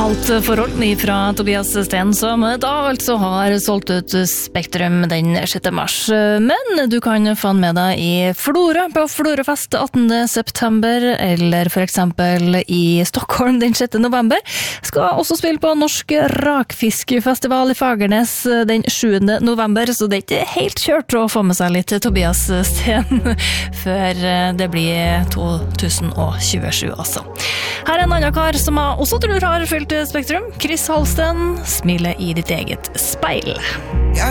kaldt forhold fra Tobias Sten, som da altså har solgt ut Spektrum den 6. mars. Men du kan få med deg i Flora på Florafest 18. september, eller for eksempel i Stockholm den 6. november. Skal også spille på Norsk Rakfiskefestival i Fagernes den 7. november, så det er ikke helt kjørt å få med seg litt Tobias Sten før det blir 2027 altså. Her er en annen kar som jeg også tror har fylt Spektrum. Chris Holsten, smiler i ditt eget speil.